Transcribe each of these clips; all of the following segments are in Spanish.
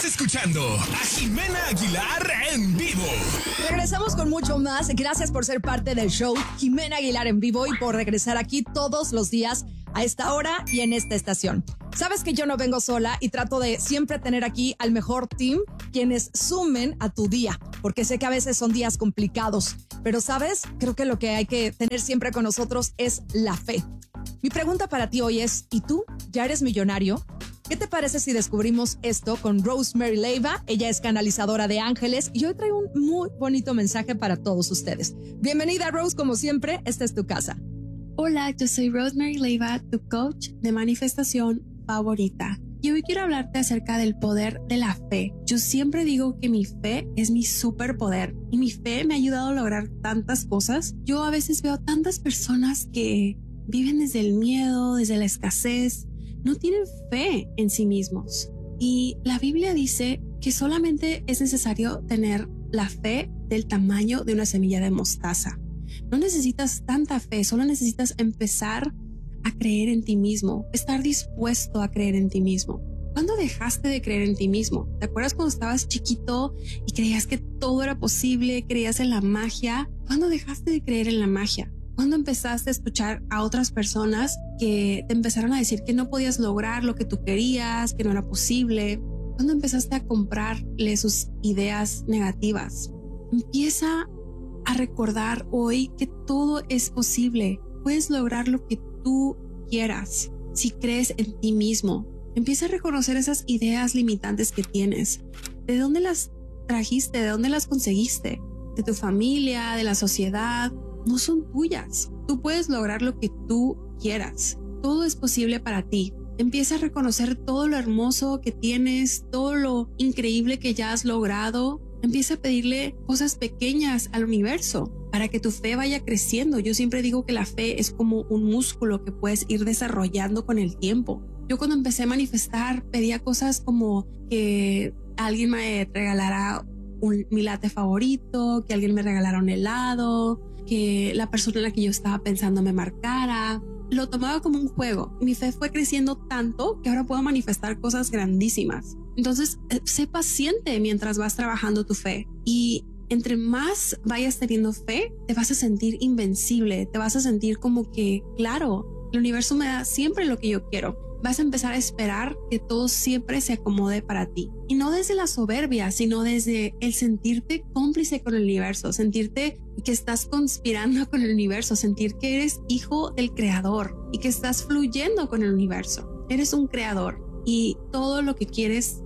escuchando a Jimena Aguilar en vivo. Regresamos con mucho más. Gracias por ser parte del show Jimena Aguilar en vivo y por regresar aquí todos los días a esta hora y en esta estación. Sabes que yo no vengo sola y trato de siempre tener aquí al mejor team, quienes sumen a tu día, porque sé que a veces son días complicados, pero sabes, creo que lo que hay que tener siempre con nosotros es la fe. Mi pregunta para ti hoy es, ¿y tú? ¿Ya eres millonario? ¿Qué te parece si descubrimos esto con Rosemary Leiva? Ella es canalizadora de ángeles y hoy trae un muy bonito mensaje para todos ustedes. Bienvenida, Rose, como siempre, esta es tu casa. Hola, yo soy Rosemary Leiva, tu coach de manifestación favorita. Y hoy quiero hablarte acerca del poder de la fe. Yo siempre digo que mi fe es mi superpoder y mi fe me ha ayudado a lograr tantas cosas. Yo a veces veo tantas personas que viven desde el miedo, desde la escasez, no tienen fe en sí mismos. Y la Biblia dice que solamente es necesario tener la fe del tamaño de una semilla de mostaza. No necesitas tanta fe, solo necesitas empezar a creer en ti mismo, estar dispuesto a creer en ti mismo. ¿Cuándo dejaste de creer en ti mismo? ¿Te acuerdas cuando estabas chiquito y creías que todo era posible, creías en la magia? ¿Cuándo dejaste de creer en la magia? ¿Cuándo empezaste a escuchar a otras personas que te empezaron a decir que no podías lograr lo que tú querías, que no era posible? ¿Cuándo empezaste a comprarle sus ideas negativas? Empieza a recordar hoy que todo es posible. Puedes lograr lo que tú quieras si crees en ti mismo. Empieza a reconocer esas ideas limitantes que tienes. ¿De dónde las trajiste? ¿De dónde las conseguiste? ¿De tu familia? ¿De la sociedad? No son tuyas. Tú puedes lograr lo que tú quieras. Todo es posible para ti. Empieza a reconocer todo lo hermoso que tienes, todo lo increíble que ya has logrado. Empieza a pedirle cosas pequeñas al universo para que tu fe vaya creciendo. Yo siempre digo que la fe es como un músculo que puedes ir desarrollando con el tiempo. Yo cuando empecé a manifestar pedía cosas como que alguien me regalara mi latte favorito, que alguien me regalara un helado, que la persona en la que yo estaba pensando me marcara. Lo tomaba como un juego. Mi fe fue creciendo tanto que ahora puedo manifestar cosas grandísimas. Entonces, sé paciente mientras vas trabajando tu fe. Y entre más vayas teniendo fe, te vas a sentir invencible. Te vas a sentir como que, claro, el universo me da siempre lo que yo quiero. Vas a empezar a esperar que todo siempre se acomode para ti. Y no desde la soberbia, sino desde el sentirte cómplice con el universo, sentirte que estás conspirando con el universo, sentir que eres hijo del creador y que estás fluyendo con el universo. Eres un creador y todo lo que quieres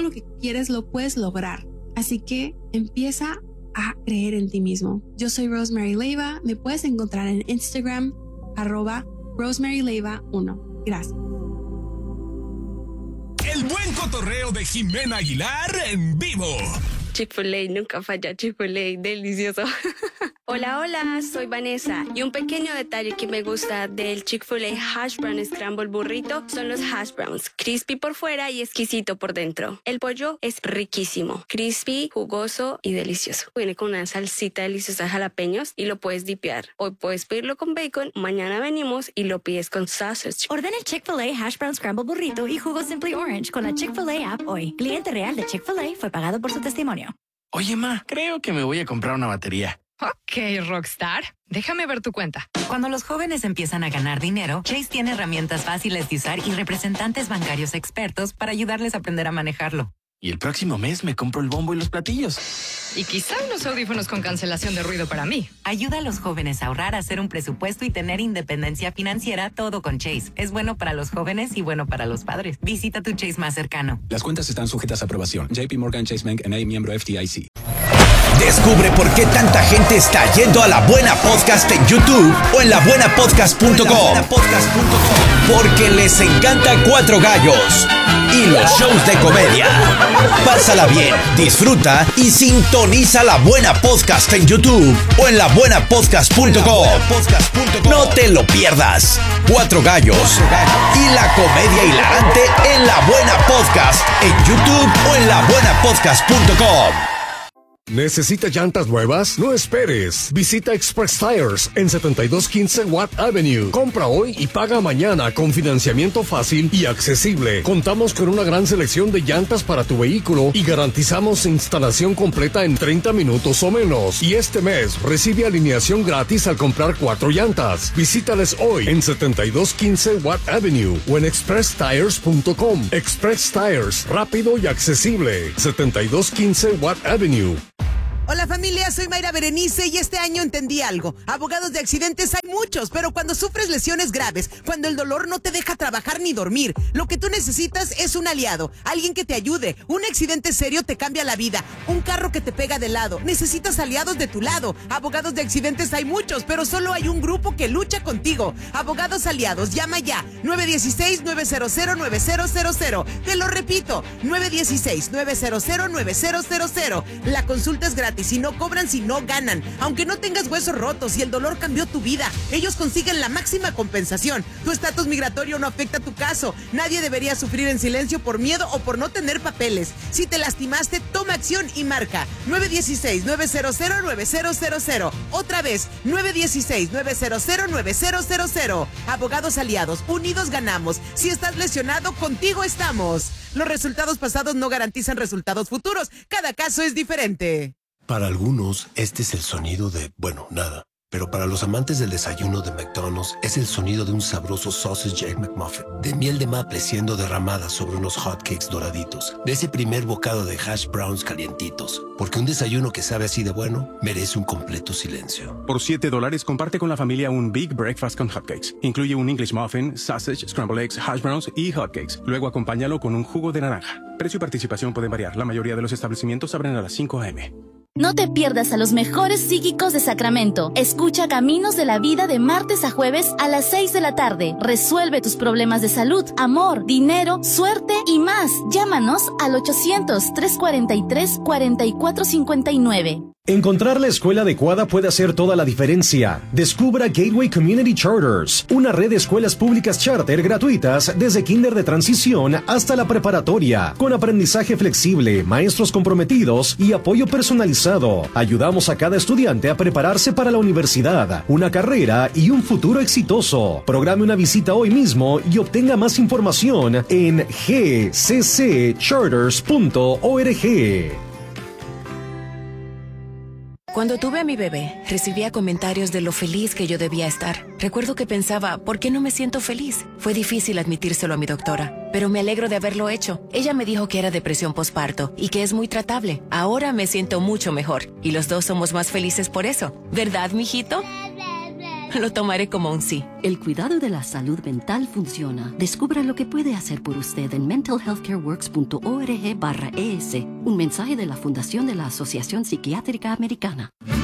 lo puedes lograr. Así que empieza a creer en ti mismo. Yo soy Rosemary Leiva. Me puedes encontrar en Instagram @RosemaryLeiva1. Gracias. El buen cotorreo de Jimena Aguilar en vivo. Chick-fil-A, nunca falla. Chick-fil-A, delicioso. Hola, soy Vanessa. Y un pequeño detalle que me gusta del Chick-fil-A Hash Brown Scramble Burrito son los hash browns. Crispy por fuera y exquisito por dentro. El pollo es riquísimo. Crispy, jugoso y delicioso. Viene con una salsita deliciosa de jalapeños y lo puedes dipear. Hoy puedes pedirlo con bacon, mañana venimos y lo pides con sausage. Ordena el Chick-fil-A Hash Brown Scramble Burrito y jugo Simply Orange con la Chick-fil-A app hoy. Cliente real de Chick-fil-A fue pagado por su testimonio. Oye, ma, creo que me voy a comprar una batería. Ok, Rockstar, déjame ver tu cuenta. Cuando los jóvenes empiezan a ganar dinero, Chase tiene herramientas fáciles de usar y representantes bancarios expertos para ayudarles a aprender a manejarlo. Y el próximo mes me compro el bombo y los platillos. Y quizá unos audífonos con cancelación de ruido para mí. Ayuda a los jóvenes a ahorrar, a hacer un presupuesto y tener independencia financiera, todo con Chase. Es bueno para los jóvenes y bueno para los padres. Visita tu Chase más cercano. Las cuentas están sujetas a aprobación. JP Morgan Chase Bank N.A., miembro FDIC. Descubre por qué tanta gente está yendo a La Buena Podcast en YouTube o en labuenapodcast.com. Porque les encanta Cuatro Gallos y los shows de comedia. Pásala bien, disfruta y sintoniza La Buena Podcast en YouTube o en labuenapodcast.com. No te lo pierdas. Cuatro Gallos y la comedia hilarante en La Buena Podcast en YouTube o en labuenapodcast.com. ¿Necesitas llantas nuevas? No esperes. Visita Express Tires en 7215 Watt Avenue. Compra hoy y paga mañana con financiamiento fácil y accesible. Contamos con una gran selección de llantas para tu vehículo y garantizamos instalación completa en 30 minutos o menos. Y este mes recibe alineación gratis al comprar 4 llantas. Visítales hoy en 7215 Watt Avenue o en expresstires.com. Express Tires, rápido y accesible. 7215 Watt Avenue. Hola familia, soy Mayra Berenice y este año entendí algo. Abogados de accidentes hay muchos, pero cuando sufres lesiones graves, cuando el dolor no te deja trabajar ni dormir, lo que tú necesitas es un aliado, alguien que te ayude. Un accidente serio te cambia la vida, un carro que te pega de lado. Necesitas aliados de tu lado. Abogados de accidentes hay muchos, pero solo hay un grupo que lucha contigo. Abogados aliados, llama ya. 916-900-9000. Te lo repito, 916-900-9000. La consulta es gratis. Si no cobran, si no ganan. Aunque no tengas huesos rotos y el dolor cambió tu vida, ellos consiguen la máxima compensación. Tu estatus migratorio no afecta tu caso. Nadie debería sufrir en silencio por miedo o por no tener papeles. Si te lastimaste, toma acción y marca 916-900-9000. Otra vez, 916-900-9000. Abogados aliados, unidos ganamos. Si estás lesionado, contigo estamos. Los resultados pasados no garantizan resultados futuros. Cada caso es diferente. Para algunos, este es el sonido de, bueno, nada. Pero para los amantes del desayuno de McDonald's, es el sonido de un sabroso Sausage Egg McMuffin, de miel de maple siendo derramada sobre unos hotcakes doraditos, de ese primer bocado de hash browns calientitos. Porque un desayuno que sabe así de bueno, merece un completo silencio. Por $7, comparte con la familia un Big Breakfast con hotcakes. Incluye un English Muffin, sausage, scrambled eggs, hash browns y hotcakes. Luego acompáñalo con un jugo de naranja. Precio y participación pueden variar. La mayoría de los establecimientos abren a las 5 a.m. No te pierdas a los mejores psíquicos de Sacramento. Escucha Caminos de la Vida de martes a jueves a las 6 de la tarde. Resuelve tus problemas de salud, amor, dinero, suerte y más. Llámanos al 800-343-4459. Encontrar la escuela adecuada puede hacer toda la diferencia. Descubra Gateway Community Charters, una red de escuelas públicas charter gratuitas desde kinder de transición hasta la preparatoria, con aprendizaje flexible, maestros comprometidos y apoyo personalizado. Ayudamos a cada estudiante a prepararse para la universidad, una carrera y un futuro exitoso. Programe una visita hoy mismo y obtenga más información en gccharters.org. Cuando tuve a mi bebé, recibía comentarios de lo feliz que yo debía estar. Recuerdo que pensaba, ¿por qué no me siento feliz? Fue difícil admitírselo a mi doctora, pero me alegro de haberlo hecho. Ella me dijo que era depresión posparto y que es muy tratable. Ahora me siento mucho mejor y los dos somos más felices por eso. ¿Verdad, mijito? Lo tomaré como un sí. El cuidado de la salud mental funciona. Descubra lo que puede hacer por usted en mentalhealthcareworks.org/es. Un mensaje de la Fundación de la Asociación Psiquiátrica Americana.